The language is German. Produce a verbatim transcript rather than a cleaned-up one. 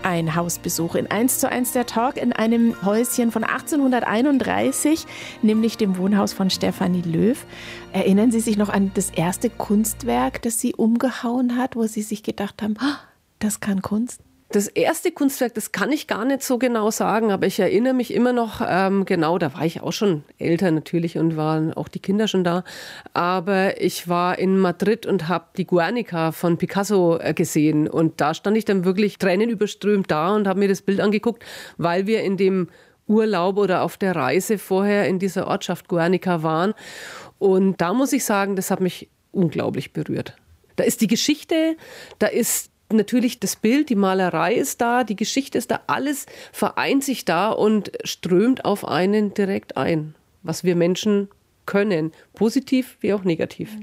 ein Hausbesuch in eins zu eins der Talk in einem Häuschen von achtzehnhunderteinunddreißig, nämlich dem Wohnhaus von Stefanie Löw. Erinnern Sie sich noch an das erste Kunstwerk, das Sie umgehauen hat, wo Sie sich gedacht haben, oh, das kann Kunst? Das erste Kunstwerk, das kann ich gar nicht so genau sagen, aber ich erinnere mich immer noch, ähm, genau, da war ich auch schon älter natürlich und waren auch die Kinder schon da. Aber ich war in Madrid und habe die Guernica von Picasso äh, gesehen. Und da stand ich dann wirklich tränenüberströmt da und habe mir das Bild angeguckt, weil wir in dem Urlaub oder auf der Reise vorher in dieser Ortschaft Guernica waren. Und da muss ich sagen, das hat mich unglaublich berührt. Da ist die Geschichte, da ist natürlich das Bild, die Malerei ist da, die Geschichte ist da, alles vereint sich da und strömt auf einen direkt ein, was wir Menschen können, positiv wie auch negativ.